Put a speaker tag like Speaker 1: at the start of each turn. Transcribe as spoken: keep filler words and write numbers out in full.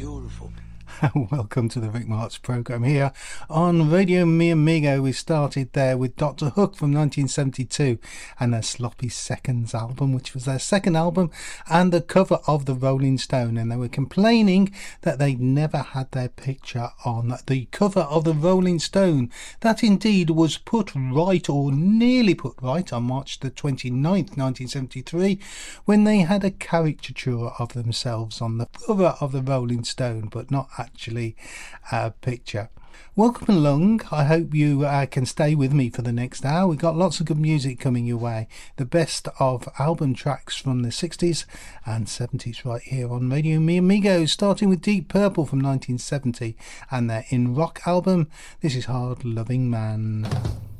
Speaker 1: beautiful.
Speaker 2: Welcome to the Rick Marks programme here on Radio Mi Amigo. We started there with Doctor Hook from nineteen seventy-two and their Sloppy Seconds album, which was their second album and the cover of the Rolling Stone, and they were complaining that they'd never had their picture on the cover of the Rolling Stone. That indeed was put right, or nearly put right, on March the twenty-ninth, nineteen seventy-three, when they had a caricature of themselves on the cover of the Rolling Stone, but not actually a picture. Welcome along. I hope you uh, can stay with me for the next hour. We've got lots of good music coming your way. The best of album tracks from the sixties and seventies right here on Radio Mi Amigo, starting with Deep Purple from nineteen seventy and their In Rock album. This is Hard Loving Man.